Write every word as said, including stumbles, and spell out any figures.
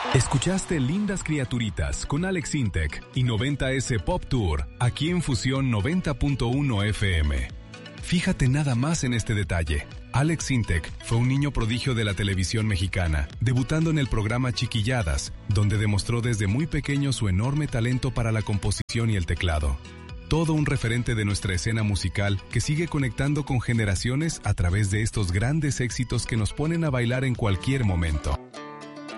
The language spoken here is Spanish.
Escuchaste Lindas Criaturitas con Alex Intec y noventa ese Pop Tour, aquí en Fusión noventa punto uno F M. Fíjate nada más en este detalle. Alex Intec fue un niño prodigio de la televisión mexicana, debutando en el programa Chiquilladas, donde demostró desde muy pequeño su enorme talento para la composición y el teclado. Todo un referente de nuestra escena musical que sigue conectando con generaciones a través de estos grandes éxitos que nos ponen a bailar en cualquier momento.